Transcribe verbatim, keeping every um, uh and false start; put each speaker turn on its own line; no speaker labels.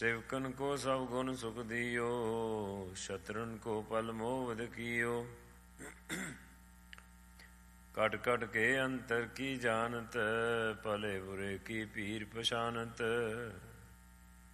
सेवकन को सब गुण सुख दियो, शत्रुन को पल मोह कियो। कट कट के अंतर की जानत, भले बुरे की पीर पछानत।